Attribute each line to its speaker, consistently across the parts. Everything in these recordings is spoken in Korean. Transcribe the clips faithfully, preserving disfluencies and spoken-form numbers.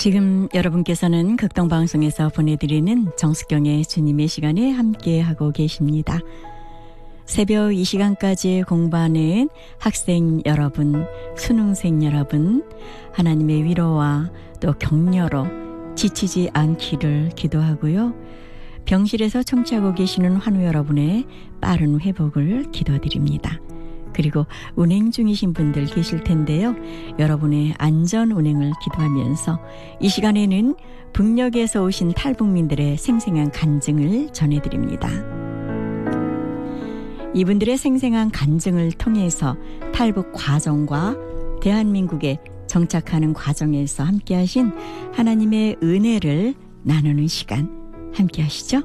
Speaker 1: 지금 여러분께서는 극동방송에서 보내드리는 정숙경의 주님의 시간에 함께하고 계십니다. 새벽 이 시간까지 공부하는 학생 여러분, 수능생 여러분, 하나님의 위로와 또 격려로 지치지 않기를 기도하고요. 병실에서 청취하고 계시는 환우 여러분의 빠른 회복을 기도드립니다. 그리고 운행 중이신 분들 계실 텐데요. 여러분의 안전 운행을 기도하면서 이 시간에는 북녘에서 오신 탈북민들의 생생한 간증을 전해드립니다. 이분들의 생생한 간증을 통해서 탈북 과정과 대한민국에 정착하는 과정에서 함께하신 하나님의 은혜를 나누는 시간 함께하시죠.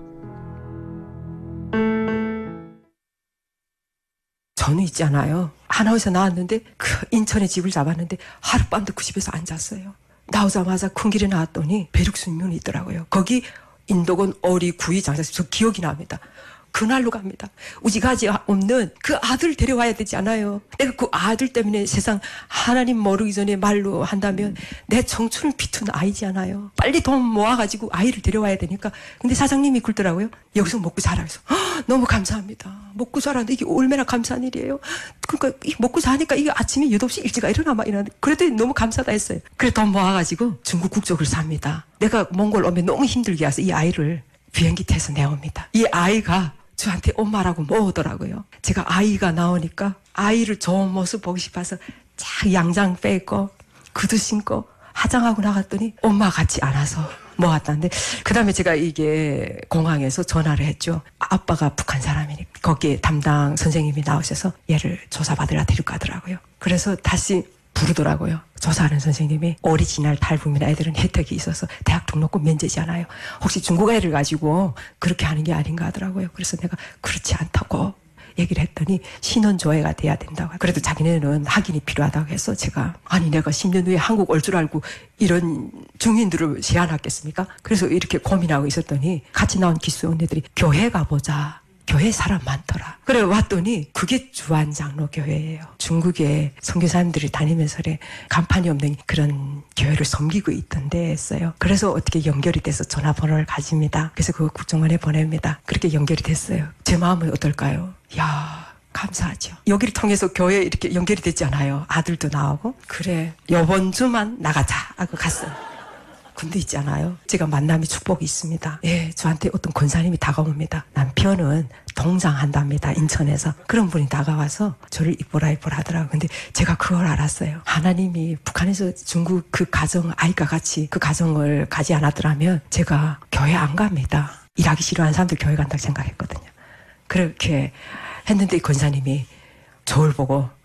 Speaker 2: 저는 있잖아요. 하나에서 나왔는데 그 인천에 집을 잡았는데 하룻밤도 그 집에서 안 잤어요. 나오자마자 큰 길에 나왔더니 배륙순면이 있더라고요. 거기 인도군 어리 구이 장사집 저 기억이 납니다. 그날로 갑니다. 우지가지 없는 그 아들 데려와야 되지 않아요. 내가 그 아들 때문에 세상 하나님 모르기 전에 말로 한다면 내 청춘을 비춘 아이지 않아요. 빨리 돈 모아가지고 아이를 데려와야 되니까. 근데 사장님이 굴더라고요. 여기서 먹고 살아. 그래서 너무 감사합니다. 먹고 살았는데 이게 얼마나 감사한 일이에요. 그러니까 먹고 사니까 이게 아침에 여덟 시 일찍 일어나 막 이러는데 그래도 너무 감사하다 했어요. 그래 돈 모아가지고 중국 국적을 삽니다. 내가 몽골 오면 너무 힘들게 해서 이 아이를 비행기 타서 내옵니다. 이 아이가 저한테 엄마라고 모으더라고요. 제가 아이가 나오니까 아이를 좋은 모습 보고 싶어서 쫙 양장 빼고 구두 신고 화장하고 나갔더니 엄마 같지 않아서 모았다는데 그 다음에 제가 이게 공항에서 전화를 했죠. 아빠가 북한 사람이니까 거기에 담당 선생님이 나오셔서 얘를 조사받으러 데리고 가더라고요. 그래서 다시 부르더라고요. 조사하는 선생님이 오리지널 탈북민 애들은 혜택이 있어서 대학 등록금 면제잖아요. 혹시 중국 애를 가지고 그렇게 하는 게 아닌가 하더라고요. 그래서 내가 그렇지 않다고 얘기를 했더니 신원조회가 돼야 된다고. 그래도 자기네는 확인이 필요하다고 해서 제가 아니 내가 십 년 후에 한국 올 줄 알고 이런 중인들을 제안하겠습니까? 그래서 이렇게 고민하고 있었더니 같이 나온 기수 언니들이 교회 가보자. 교회 사람 많더라. 그래 왔더니 그게 주안장로 교회예요. 중국에 선교사님들이 다니면서 그래 간판이 없는 그런 교회를 섬기고 있던데 했어요. 그래서 어떻게 연결이 돼서 전화번호를 가집니다. 그래서 그거 국정원에 보냅니다. 그렇게 연결이 됐어요. 제 마음은 어떨까요? 야 감사하죠. 여기를 통해서 교회에 이렇게 연결이 됐잖아요. 아들도 나오고. 그래 요번 주만 나가자 하고 갔어요. 근데 있잖아요. 제가 만남의 축복이 있습니다. 예, 저한테 어떤 권사님이 다가옵니다. 남편은 동장한답니다. 인천에서. 그런 분이 다가와서 저를 이뻐라 이뻐라 하더라고요. 근데 제가 그걸 알았어요. 하나님이 북한에서 중국 그 가정, 아이가 같이 그 가정을 가지 않았더라면 제가 교회 안 갑니다. 일하기 싫어하는 사람들 교회 간다고 생각했거든요. 그렇게 했는데 이 권사님이 저를 보고